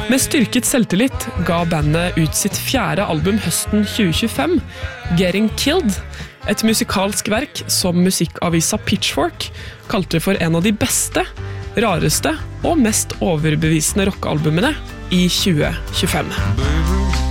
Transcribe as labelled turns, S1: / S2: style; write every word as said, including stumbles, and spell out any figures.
S1: Med styrket selvtillit ga bandet ut sitt fjerde album høsten tjue tjuefem, Getting Killed, et musikalsk verk som musikkavisa Pitchfork kalte for en av de beste, rareste og mest overbevisende rockealbumene i tjue tjuefem.